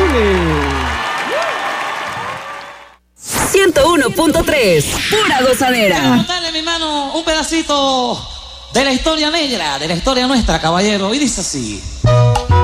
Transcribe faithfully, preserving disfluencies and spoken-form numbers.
ciento uno punto tres, pura gozadera. Quiero contarle a mi mano un pedacito de la historia negra, de la historia nuestra, caballero. Y dice así.